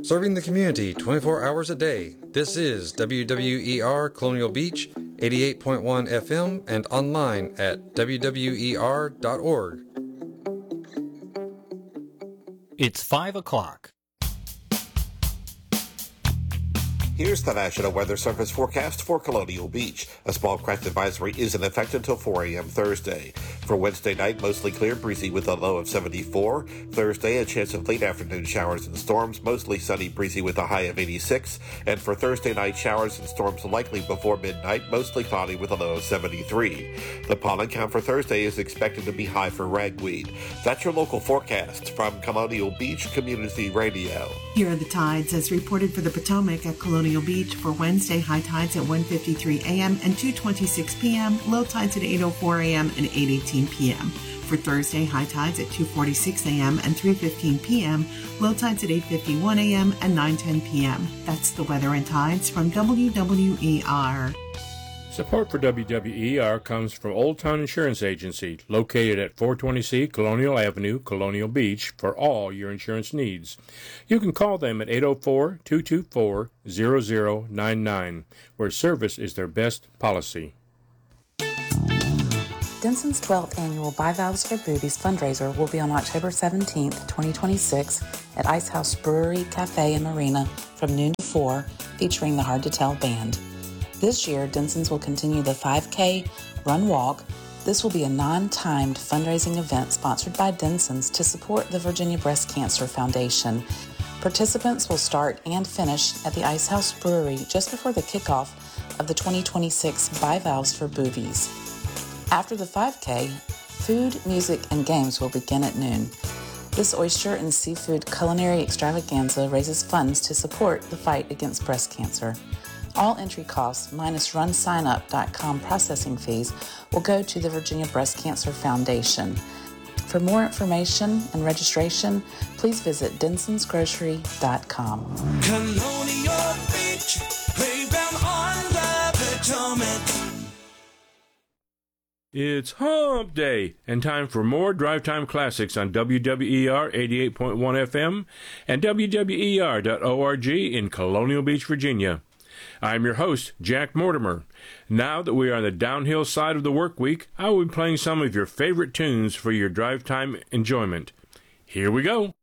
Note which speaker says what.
Speaker 1: Serving the community 24 hours a day, this is WWER Colonial Beach, 88.1 FM, and online at wwer.org.
Speaker 2: It's 5 o'clock.
Speaker 3: Here's the National Weather Service forecast for Colonial Beach. A small craft advisory is in effect until 4 a.m. Thursday. For Wednesday night, mostly clear, breezy with a low of 74. Thursday, a chance of late afternoon showers and storms, mostly sunny, breezy with a high of 86. And for Thursday night, showers and storms likely before midnight, mostly cloudy with a low of 73. The pollen count for Thursday is expected to be high for ragweed. That's your local forecast from Colonial Beach Community Radio.
Speaker 4: Here are the tides as reported for the Potomac at Colonial Beach for Wednesday. High tides at 1:53 a.m. and 2:26 p.m. Low tides at 8:04 a.m. and 8:18 p.m. For Thursday, high tides at 2:46 a.m. and 3:15 p.m. Low tides at 8:51 a.m. and 9:10 p.m. That's the weather and tides from WWER.
Speaker 5: Support for WWER comes from Old Town Insurance Agency, located at 420C Colonial Avenue, Colonial Beach, for all your insurance needs. You can call them at 804-224-0099, where service is their best policy.
Speaker 6: Denson's 12th annual Bivalves for Boobies fundraiser will be on October 17th, 2026 at Ice House Brewery, Cafe, and Marina from noon to 4, featuring the Hard to Tell Band. This year, Denson's will continue the 5K Run Walk. This will be a non-timed fundraising event sponsored by Denson's to support the Virginia Breast Cancer Foundation. Participants will start and finish at the Ice House Brewery just before the kickoff of the 2026 Bivalves for Boobies. After the 5K, food, music, and games will begin at noon. This oyster and seafood culinary extravaganza raises funds to support the fight against breast cancer. All entry costs, minus runsignup.com processing fees, will go to the Virginia Breast Cancer Foundation. For more information and registration, please visit densonsgrocery.com.
Speaker 7: Colonial Beach, playground on the Potomac.
Speaker 5: It's Hump Day, and time for more Drive Time Classics on WWER 88.1 FM and WWER.org in Colonial Beach, Virginia. I'm your host, Jack Mortimer. Now that we are on the downhill side of the work week, I will be playing some of your favorite tunes for your drive time enjoyment. Here we go.